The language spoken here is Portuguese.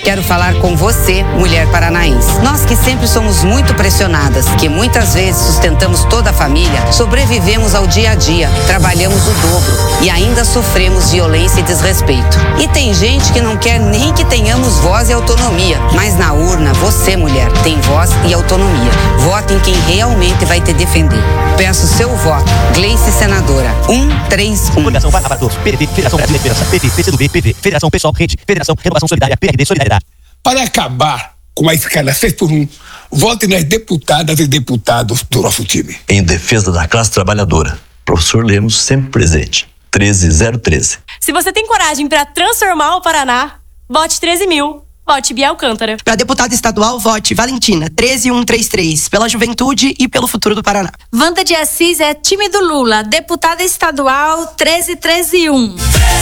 Quero falar com você, mulher paranaense. Nós que sempre somos muito pressionadas, que muitas vezes sustentamos toda a família, sobrevivemos ao dia a dia, trabalhamos o dobro e ainda sofremos violência e desrespeito. E tem gente que não quer nem que tenhamos voz e autonomia, mas na urna, você, mulher, tem voz e autonomia. Vote em quem realmente vai te defender. Peço seu voto. Gleice, senadora. 131. Coligação para todos. PDT, Federação Brasileira de Esperança, PT, PCdoB, PV, Federação Pessoal, Rede, Federação Renovação Solidária, PRD, Solidariedade. Para acabar com a escala 6x1, vote nas deputadas e deputados do nosso time. Em defesa da classe trabalhadora, professor Lemos sempre presente. 13013. Se você tem coragem para transformar o Paraná, vote 13.000. Vote Bia Alcântara. Para deputada estadual, vote Valentina, 13133, pela juventude e pelo futuro do Paraná. Wanda de Assis é time do Lula, deputada estadual 13131.